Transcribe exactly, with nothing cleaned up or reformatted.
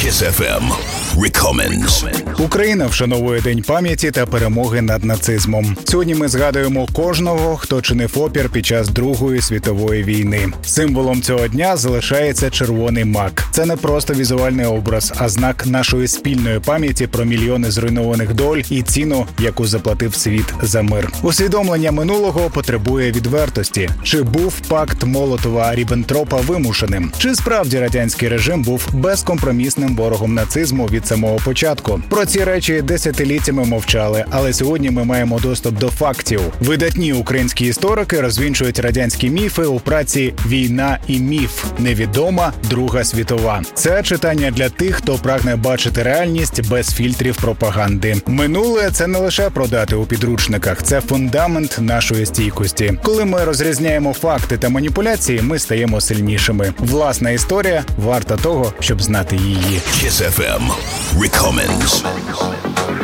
Kiss еф ем Recommends. Україна вшановує День пам'яті та перемоги над нацизмом. Сьогодні ми згадуємо кожного, хто чинив опір під час Другої світової війни. Символом цього дня залишається червоний мак. Це не просто візуальний образ, а знак нашої спільної пам'яті про мільйони зруйнованих доль і ціну, яку заплатив світ за мир. Усвідомлення минулого потребує відвертості. Чи був пакт Молотова-Ріббентропа вимушеним? Чи справді радянський режим був безкомпромісним ворогом нацизму від самого початку? Про ці речі десятиліттями мовчали, але сьогодні ми маємо доступ до фактів. Видатні українські історики розвінчують радянські міфи у праці «Війна і міф. Невідома Друга світова». Це читання для тих, хто прагне бачити реальність без фільтрів пропаганди. Минуле – це не лише про дати у підручниках, це фундамент нашої стійкості. Коли ми розрізняємо факти та маніпуляції, ми стаємо сильнішими. Власна історія варта того, щоб знати її. Kiss еф ем Recommends.